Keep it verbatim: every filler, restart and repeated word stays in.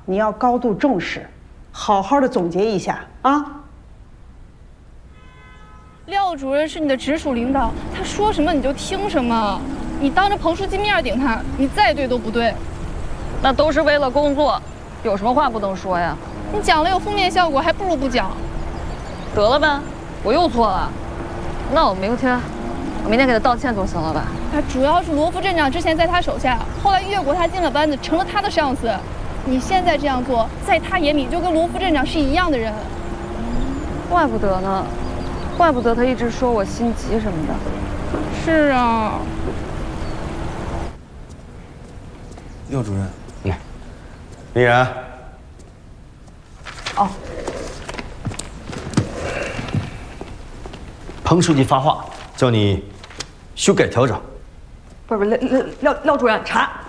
你要高度重视，好好的总结一下啊。 廖主任是你的直属领导，他说什么你就听什么。你当着彭书记面顶他，你再对都不对。 那都是为了工作，有什么话不能说呀？ 你讲了有负面效果，还不如不讲。 得了呗，我又错了。那我明天，我明天给他道歉总行了吧？ 啊，主要是罗副镇长之前在他手下，后来越过他进了班子，成了他的上司。你现在这样做，在他眼里就跟罗副镇长是一样的人。 怪不得呢，怪不得他一直说我心急什么的。 是啊。 廖主任， 嗯，李然。 哦。 彭书记发话，叫你修改调整。 不是不是，廖廖廖主任查。